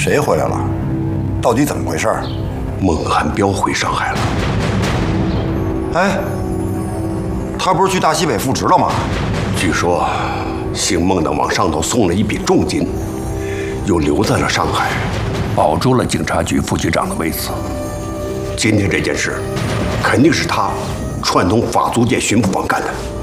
谁回来了？到底怎么回事？ 孟汉彪回上海了。 哎，他不是去大西北复职了吗？ 据说，姓孟的往上头送了一笔重金，又留在了上海，保住了警察局副局长的位子。今天这件事，肯定是他串通法租界巡捕帮干的。